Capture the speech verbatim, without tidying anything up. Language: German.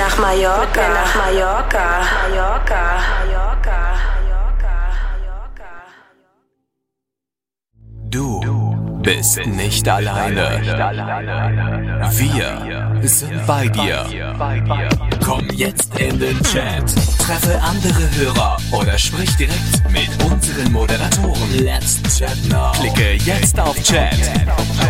nach Mallorca, mit mir nach Mallorca, Mallorca, Mallorca, Mallorca. Du bist nicht alleine. Wir sind bei dir. Komm jetzt in den Chat. Treffe andere Hörer oder sprich direkt mit unseren Moderatoren. Let's chat now. Klicke jetzt auf Chat.